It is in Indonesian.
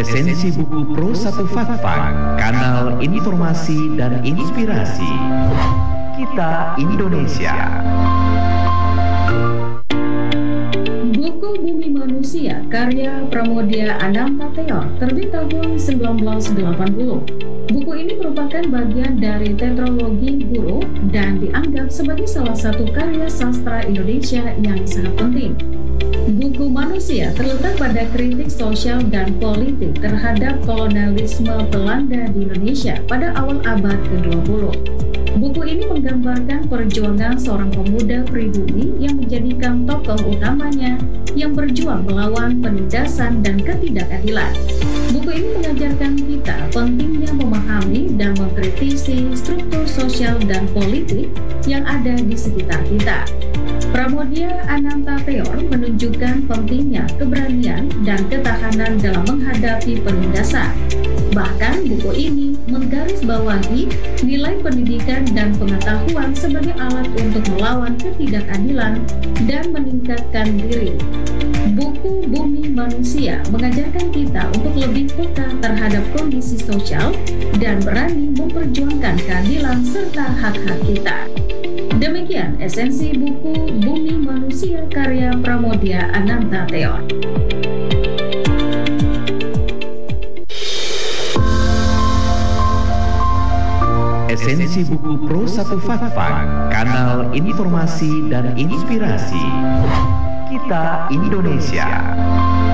Esensi buku Pro 1 Fakfak, kanal informasi dan inspirasi. Kita Indonesia. Buku Bumi Manusia karya Pramoedya Anantathur terbit tahun 1980. Buku ini merupakan bagian dari tetralogi Guru dan dianggap sebagai salah satu karya sastra Indonesia yang sangat penting. Buku Manusia terletak pada kritik sosial dan politik terhadap kolonialisme Belanda di Indonesia pada awal abad ke-20. Buku ini menggambarkan perjuangan seorang pemuda pribumi yang menjadikan tokoh utamanya yang berjuang melawan penindasan dan ketidakadilan. Buku ini mengajarkan kita pentingnya memahami dan mengkritisi struktur sosial dan politik yang ada di sekitar kita. Pramoedya Anantathur menunjukkan pentingnya keberanian dan ketahanan dalam menghadapi penindasan. Bahkan buku ini menggarisbawahi nilai pendidikan dan pengetahuan sebagai alat untuk melawan ketidakadilan dan meningkatkan diri. Buku Bumi Manusia mengajarkan kita untuk lebih peka terhadap kondisi sosial dan berani memperjuangkan keadilan serta hak-hak kita. Demikian esensi buku Bumi Manusia karya Pramoedya Anantathur. Esensi buku Pro 1 Fakfak, kanal informasi dan inspirasi. Kita Indonesia.